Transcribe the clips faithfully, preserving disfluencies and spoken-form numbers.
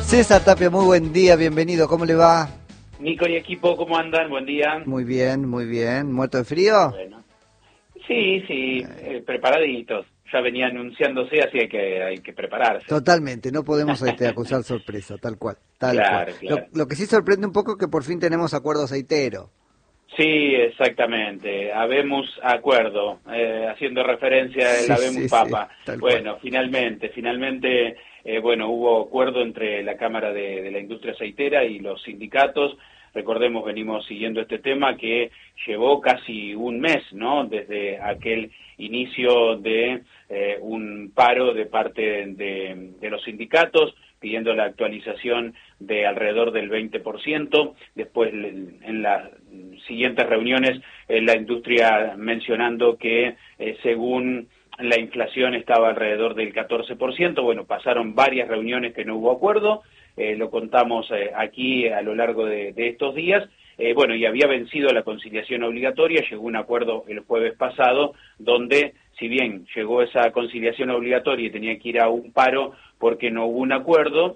César Tapia, muy buen día, bienvenido, ¿cómo le va? Nico y equipo, ¿cómo andan? Buen día. Muy bien, muy bien. ¿Muerto de frío? Bueno. Sí, sí, eh, preparaditos. Ya venía anunciándose, así hay que, hay que prepararse. Totalmente, no podemos este, acusar sorpresa, tal cual, tal Claro, cual. claro. Lo, lo que sí sorprende un poco es que por fin tenemos acuerdo aceitero. Sí, exactamente. Habemos acuerdo, eh, haciendo referencia al Sí, Habemos sí, sí, Papa. tal Bueno, cual. finalmente, finalmente, eh, bueno, hubo acuerdo entre la Cámara de, de la Industria Aceitera y los sindicatos. Recordemos, venimos siguiendo este tema que llevó casi un mes, ¿no? Desde aquel inicio de eh, un paro de parte de, de los sindicatos, pidiendo la actualización de alrededor del veinte por ciento. Después, en las siguientes reuniones, eh, la industria mencionando que eh, según la inflación estaba alrededor del catorce por ciento. Bueno, pasaron varias reuniones que no hubo acuerdo. Eh, lo contamos eh, aquí a lo largo de, de estos días, eh, bueno, y había vencido la conciliación obligatoria, llegó un acuerdo el jueves pasado, donde, si bien llegó esa conciliación obligatoria y tenía que ir a un paro porque no hubo un acuerdo,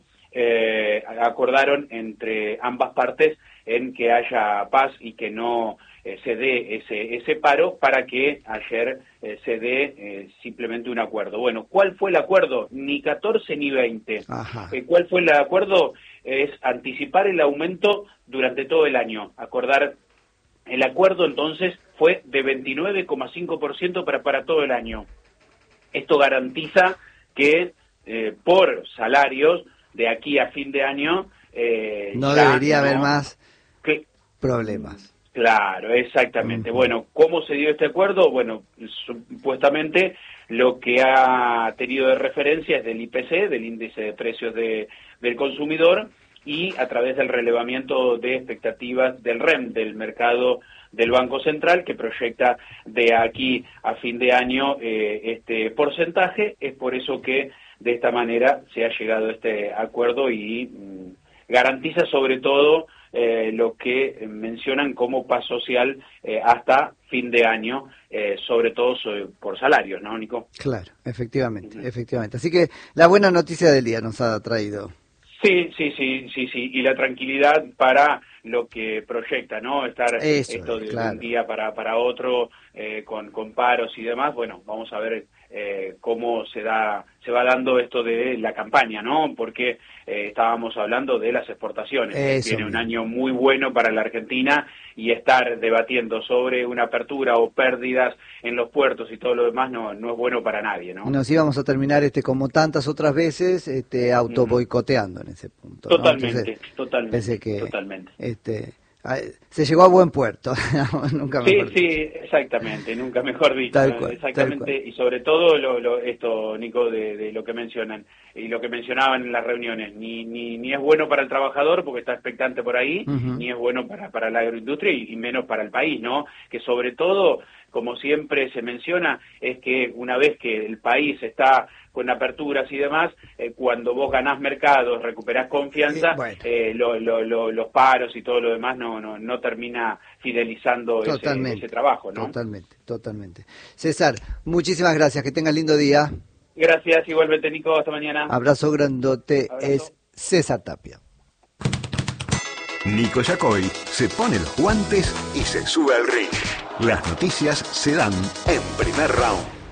eh, acordaron entre ambas partes en que haya paz y que no eh, se dé ese, ese paro para que ayer eh, se dé eh, simplemente un acuerdo. Bueno, ¿cuál fue el acuerdo? Ni catorce ni veinte. Eh, ¿Cuál fue el acuerdo? Es anticipar el aumento durante todo el año. Acordar, el acuerdo entonces fue de veintinueve coma cinco por ciento para, para todo el año. Esto garantiza que eh, por salarios de aquí a fin de año eh, no ya debería no, haber más que, problemas. Claro, exactamente. Uh-huh. Bueno, ¿cómo se dio este acuerdo? Bueno, supuestamente lo que ha tenido de referencia es del I P C, del índice de precios de, del consumidor, y a través del relevamiento de expectativas del R E M, del mercado del Banco Central, que proyecta de aquí a fin de año eh, este porcentaje. Es por eso que de esta manera se ha llegado a este acuerdo y mmm, garantiza sobre todo eh, lo que mencionan como paz social eh, hasta fin de año, eh, sobre todo sobre, por salarios, ¿no, Nico? Claro, efectivamente, uh-huh. efectivamente. Así que la buena noticia del día nos ha traído. Sí, sí, sí, sí, sí, y la tranquilidad para lo que proyecta, ¿no? Estar Eso esto es, de claro. un día para, para otro, eh, con, con paros y demás. Bueno, vamos a ver eh, cómo se da, se va dando esto de la campaña, ¿no? Porque eh, estábamos hablando de las exportaciones. Eso Viene mismo. un año muy bueno para la Argentina, y estar debatiendo sobre una apertura o pérdidas en los puertos y todo lo demás no, no es bueno para nadie, ¿no? Nos íbamos a terminar, este como tantas otras veces, este auto boicoteando en ese punto, ¿no? Totalmente, Entonces, totalmente, pensé que totalmente. Este, se llegó a buen puerto, nunca mejor Sí, dicho. sí, exactamente, nunca mejor dicho, tal ¿no? cual, exactamente, tal cual. Y sobre todo lo, lo, esto, Nico, de, de lo que mencionan y lo que mencionaban en las reuniones, ni, ni, ni es bueno para el trabajador porque está expectante por ahí, uh-huh. ni es bueno para, para la agroindustria y, y menos para el país, ¿no? Que sobre todo, como siempre se menciona, es que una vez que el país está con aperturas y demás, eh, cuando vos ganás mercados, recuperás confianza, eh, bueno. eh, lo, lo, lo, los paros y todo lo demás no, no, no termina fidelizando ese, ese trabajo, ¿no? Totalmente, totalmente. César, muchísimas gracias, que tengas lindo día. Gracias, igualmente, Nico, hasta mañana. Abrazo grandote. Abrazo. Es César Tapia. Nico Yacoy se pone los guantes y se sube al ring. Las noticias se dan en Primer Round.